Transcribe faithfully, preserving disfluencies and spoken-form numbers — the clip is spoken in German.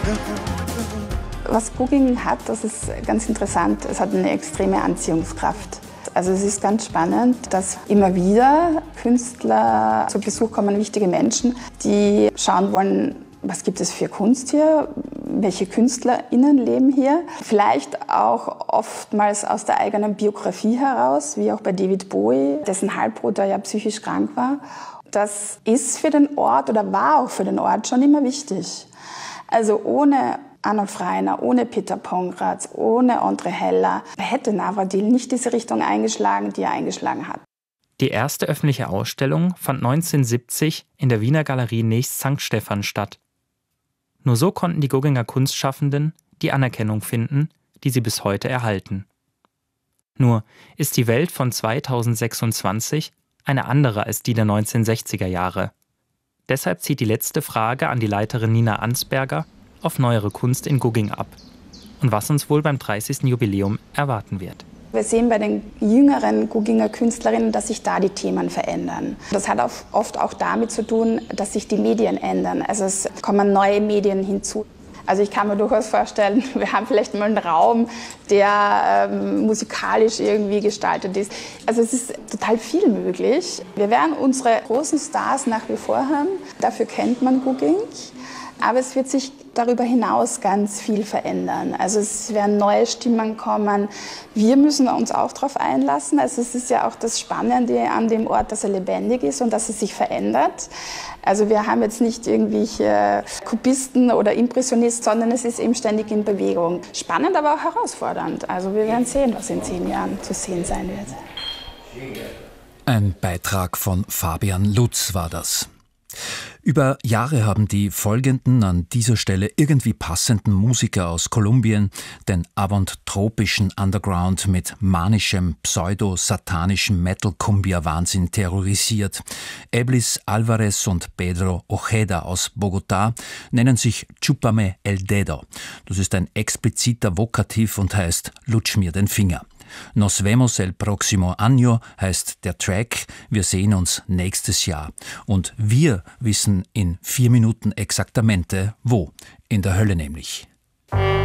Was Guggenheim hat, das ist ganz interessant, es hat eine extreme Anziehungskraft. Also es ist ganz spannend, dass immer wieder Künstler zu Besuch kommen, wichtige Menschen, die schauen wollen, was gibt es für Kunst hier, welche KünstlerInnen leben hier. Vielleicht auch oftmals aus der eigenen Biografie heraus, wie auch bei David Bowie, dessen Halbbruder ja psychisch krank war. Das ist für den Ort oder war auch für den Ort schon immer wichtig. Also ohne Arnulf Rainer, ohne Peter Pongratz, ohne André Heller hätte Navratil nicht diese Richtung eingeschlagen, die er eingeschlagen hat. Die erste öffentliche Ausstellung fand neunzehnhundertsiebzig in der Wiener Galerie nächst Sankt Stephan statt. Nur so konnten die Gugginger Kunstschaffenden die Anerkennung finden, die sie bis heute erhalten. Nur ist die Welt von zweitausendsechsundzwanzig eine andere als die der neunzehnhundertsechziger Jahre. Deshalb zieht die letzte Frage an die Leiterin Nina Ansberger auf neuere Kunst in Gugging ab und was uns wohl beim dreißigsten Jubiläum erwarten wird. Wir sehen bei den jüngeren Gugginger Künstlerinnen, dass sich da die Themen verändern. Das hat oft auch damit zu tun, dass sich die Medien ändern. Also es kommen neue Medien hinzu. Also ich kann mir durchaus vorstellen, wir haben vielleicht mal einen Raum, der ähm, musikalisch irgendwie gestaltet ist. Also es ist total viel möglich. Wir werden unsere großen Stars nach wie vor haben. Dafür kennt man Gugging. Aber es wird sich darüber hinaus ganz viel verändern. Also es werden neue Stimmen kommen. Wir müssen uns auch darauf einlassen. Also es ist ja auch das Spannende an dem Ort, dass er lebendig ist und dass er sich verändert. Also wir haben jetzt nicht irgendwelche Kubisten oder Impressionisten, sondern es ist eben ständig in Bewegung. Spannend, aber auch herausfordernd. Also wir werden sehen, was in zehn Jahren zu sehen sein wird. Ein Beitrag von Fabian Lutz war das. Über Jahre haben die folgenden an dieser Stelle irgendwie passenden Musiker aus Kolumbien den avantropischen Underground mit manischem, pseudo-satanischem Metal-Cumbia-Wahnsinn terrorisiert. Eblis Alvarez und Pedro Ojeda aus Bogotá nennen sich Chúpame el dedo. Das ist ein expliziter Vokativ und heißt Lutsch mir den Finger. Nos vemos el próximo año heißt der Track. Wir sehen uns nächstes Jahr. Und wir wissen in vier Minuten exaktamente wo. In der Hölle nämlich.